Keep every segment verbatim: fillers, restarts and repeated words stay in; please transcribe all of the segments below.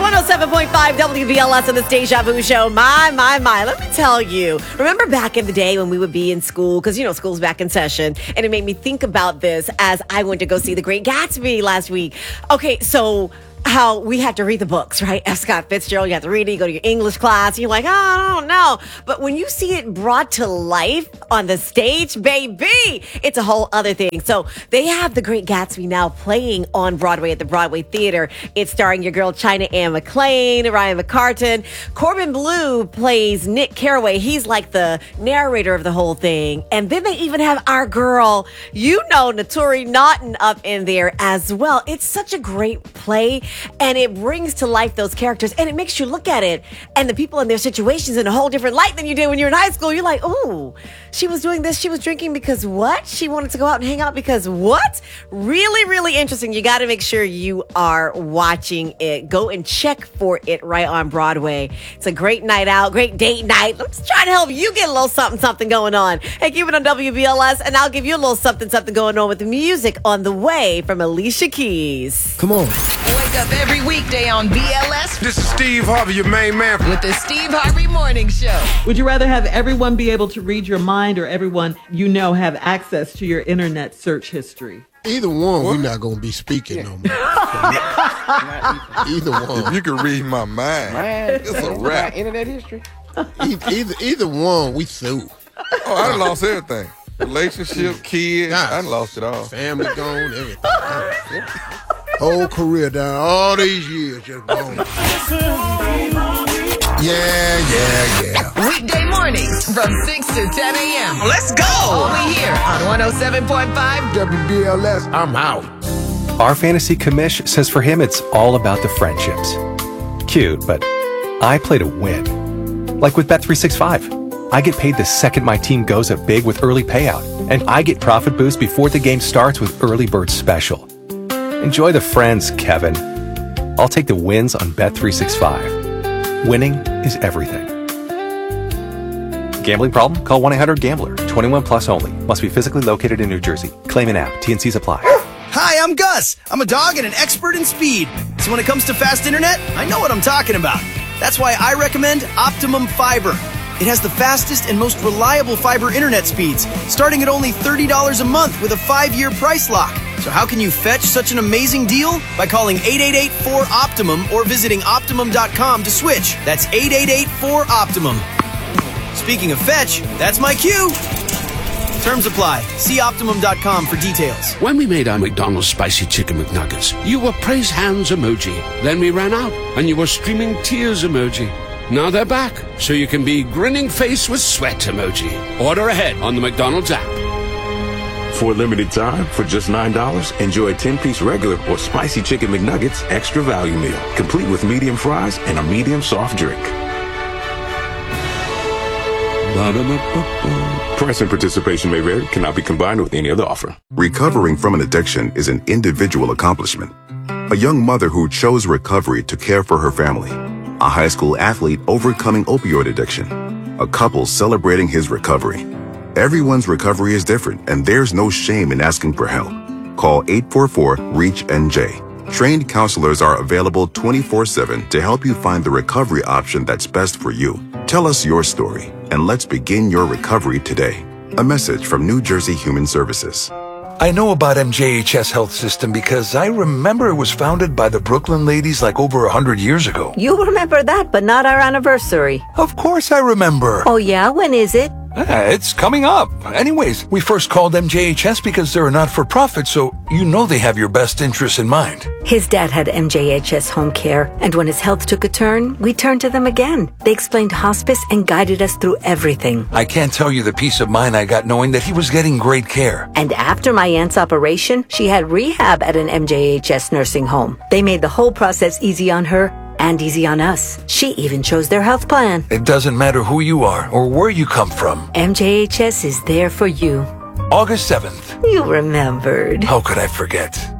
one oh seven point five W B L S on this Deja Vu show. My, my, my. Let me tell you. Remember back in the day when we would be in school, because, you know, school's back in session, and it made me think about this as I went to go see The Great Gatsby last week. Okay, so how we had to read the books, right? F. Scott Fitzgerald, you have to read it, you go to your English class, you're like, oh, I don't know. But when you see it brought to life on the stage, baby, it's a whole other thing. So they have The Great Gatsby now playing on Broadway at the Broadway Theater. It's starring your girl China Ann McClain, Ryan McCartan. Corbin Bleu plays Nick Carraway. He's like the narrator of the whole thing. And then they even have our girl, you know, Naturi Naughton up in there as well. It's such a great play. And it brings to life those characters, and it makes you look at it and the people in their situations in a whole different light than you did when you're in high school. You're like, ooh, she was doing this. She was drinking because what? She wanted to go out and hang out because what? Really, really interesting. You got to make sure you are watching it. Go and check for it right on Broadway. It's a great night out, great date night. I'm just trying to help you get a little something, something going on. Hey, keep it on W B L S, and I'll give you a little something, something going on with the music on the way from Alicia Keys. Come on. Wake up every weekday on B L S This is Steve Harvey, your main man. with the Steve Harvey Morning Show. Would you rather have everyone be able to read your mind or everyone you know have access to your internet search history? Either one, we're not going to be speaking no more. Either one. If you can read my mind, Man, it's a wrap. internet history. Either, either, either one, we through. Oh, I done lost everything. Relationship, kids, Nah. I done lost it all. Family gone, everything. Whole career down, all these years just gone. Yeah, yeah, yeah. Weekday mornings from six to ten a.m. Let's go! Only here on one oh seven point five. W B L S, I'm out. Our fantasy commish says for him it's all about the friendships. Cute, but I play to win. Like with Bet three sixty-five. I get paid the second my team goes up big with early payout, and I get profit boost before the game starts with Early Bird Special. Enjoy the friends, Kevin. I'll take the wins on Bet three sixty-five. Winning is everything. Gambling problem? Call one eight hundred gambler. twenty-one plus only. Must be physically located in New Jersey. Claim an app. T and Cs apply. Hi, I'm Gus. I'm a dog and an expert in speed. So when it comes to fast internet, I know what I'm talking about. That's why I recommend Optimum Fiber. It has the fastest and most reliable fiber internet speeds, starting at only thirty dollars a month with a five-year price lock. So how can you fetch such an amazing deal? By calling eight eight eight four Optimum or visiting Optimum dot com to switch. That's eight eight eight four Optimum. Speaking of fetch, that's my cue. Terms apply. See Optimum dot com for details. When we made our McDonald's Spicy Chicken McNuggets, you were praise hands emoji. Then we ran out, and you were streaming tears emoji. Now they're back, so you can be grinning face with sweat emoji. Order ahead on the McDonald's app. For a limited time, for just nine dollars, enjoy a ten-piece regular or Spicy Chicken McNuggets extra value meal, complete with medium fries and a medium soft drink. Ba-da-ba-ba-ba. Price and participation may vary, cannot be combined with any other offer. Recovering from an addiction is an individual accomplishment. A young mother who chose recovery to care for her family. A high school athlete overcoming opioid addiction. A couple celebrating his recovery. Everyone's recovery is different, and there's no shame in asking for help. Call eight four four, REACH N J. Trained counselors are available twenty-four seven to help you find the recovery option that's best for you. Tell us your story, and let's begin your recovery today. A message from New Jersey Human Services. I know about M J H S Health System because I remember it was founded by the Brooklyn ladies like over a hundred years ago. You remember that, but not our anniversary. Of course I remember. Oh yeah? When is it? Ah, it's coming up. Anyways, we first called M J H S because they're a not-for-profit, so you know they have your best interests in mind. His dad had M J H S home care, and when his health took a turn, we turned to them again. They explained hospice and guided us through everything. I can't tell you the peace of mind I got knowing that he was getting great care. And after my aunt's operation, she had rehab at an M J H S nursing home. They made the whole process easy on her and easy on us. She even chose their health plan. It doesn't matter who you are or where you come from. M J H S is there for you. August seventh. You remembered. How could I forget?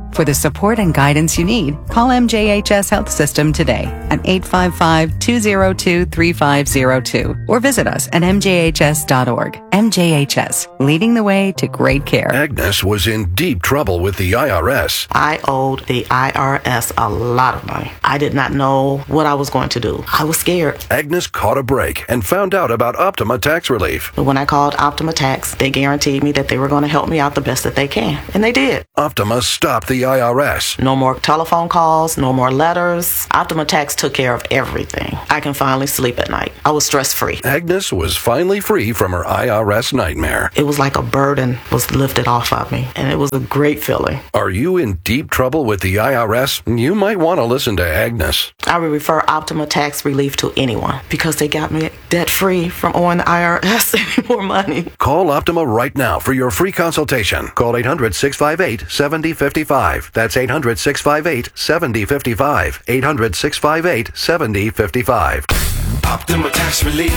For the support and guidance you need, call M J H S Health System today at eight five five, two zero two, three five zero two or visit us at m j h s dot org. M J H S, leading the way to great care. Agnes was in deep trouble with the I R S. I owed the I R S a lot of money. I did not know what I was going to do. I was scared. Agnes caught a break and found out about Optima Tax Relief. But when I called Optima Tax, they guaranteed me that they were going to help me out the best that they can. And they did. Optima stopped the I R S. No more telephone calls, no more letters. Optima Tax took care of everything. I can finally sleep at night. I was stress-free. Agnes was finally free from her I R S nightmare. It was like a burden was lifted off of me, and it was a great feeling. Are you in deep trouble with the I R S? You might want to listen to Agnes. I would refer Optima Tax Relief to anyone because they got me debt-free from owing the I R S any more money. Call Optima right now for your free consultation. Call eight hundred, six five eight, seven zero five five. That's eight hundred, six five eight, seven zero five five. eight hundred, six five eight, seven zero five five. Optima Tax Relief.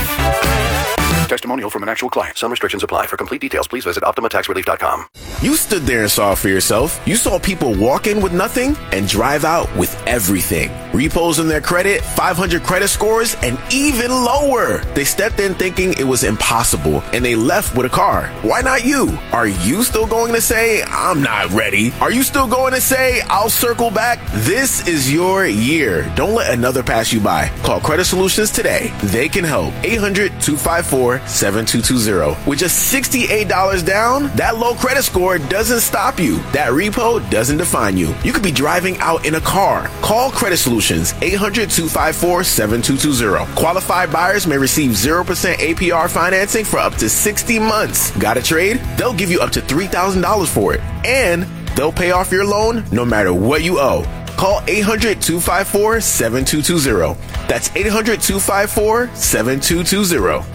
Testimonial from an actual client. Some restrictions apply. For complete details, please visit optima tax relief dot com. You stood there and saw it for yourself. You saw people walk in with nothing and drive out with everything. Repos in their credit, five hundred credit scores, and even lower. They stepped in thinking it was impossible, and they left with a car. Why not you? Are you still going to say, I'm not ready? Are you still going to say, I'll circle back? This is your year. Don't let another pass you by. Call Credit Solutions today. They can help. eight hundred, two five four, seven two two zero. With just sixty-eight dollars down, that low credit score doesn't stop you. That repo doesn't define you. You could be driving out in a car. Call Credit Solutions, eight hundred, two five four, seven two two zero. Qualified buyers may receive zero percent A P R financing for up to sixty months. Got a trade? They'll give you up to three thousand dollars for it. And they'll pay off your loan no matter what you owe. Call eight hundred, two five four, seven two two zero. That's eight hundred, two five four, seven two two zero.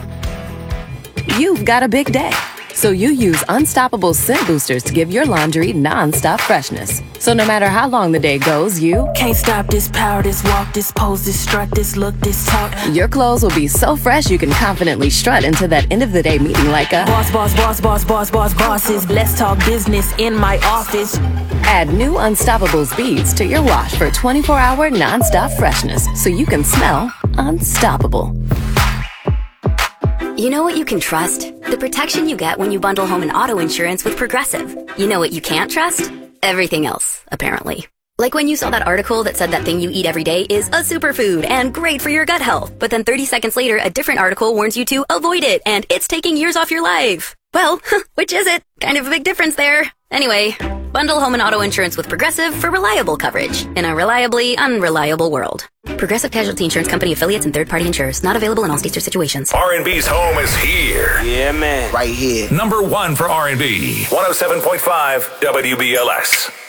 You've got a big day, so you use Unstoppable Scent Boosters to give your laundry non-stop freshness. So no matter how long the day goes, you can't stop this power, this walk, this pose, this strut, this look, this talk. Your clothes will be so fresh you can confidently strut into that end of the day meeting like a boss, boss, boss, boss, boss, boss, bosses. Let's talk business in my office. Add new Unstoppable beads to your wash for twenty-four hour non-stop freshness so you can smell unstoppable. You know what you can trust? The protection you get when you bundle home and auto insurance with Progressive. You know what you can't trust? Everything else, apparently. Like when you saw that article that said that thing you eat every day is a superfood and great for your gut health, but then thirty seconds later, a different article warns you to avoid it and it's taking years off your life. Well, which is it? Kind of a big difference there. Anyway, bundle home and auto insurance with Progressive for reliable coverage in a reliably unreliable world. Progressive Casualty Insurance Company affiliates and third-party insurers. Not available in all states or situations. R and B's home is here. Yeah, man. Right here. Number one for R and B. one oh seven point five W B L S.